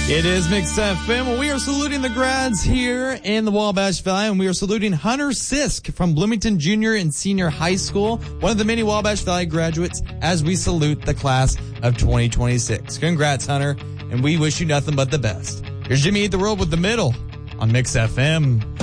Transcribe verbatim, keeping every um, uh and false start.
It is Mix F M. We are saluting the grads here in the Wabash Valley, and we are saluting Hunter Sisk from Bloomington Junior and Senior High School, one of the many Wabash Valley graduates, as we salute the class of twenty twenty-six. Congrats, Hunter, and we wish you nothing but the best. Here's Jimmy Eat the World with The Middle on Mix F M.